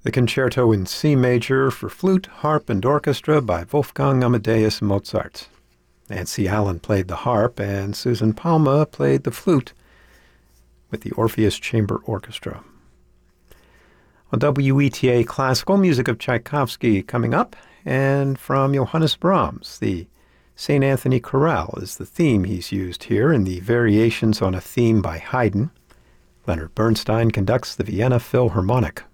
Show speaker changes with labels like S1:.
S1: The Concerto in C Major for Flute, Harp, and Orchestra by Wolfgang Amadeus Mozart. Nancy Allen played the harp, and Susan Palma played the flute with the Orpheus Chamber Orchestra. On WETA Classical, music of Tchaikovsky coming up, and from Johannes Brahms, the St. Anthony Chorale is the theme he's used here in the Variations on a Theme by Haydn. Leonard Bernstein conducts the Vienna Philharmonic.